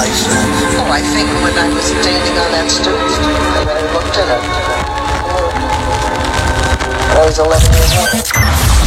life? Oh, I think when I was standing on that stoop, I looked at it. I was 11 years old.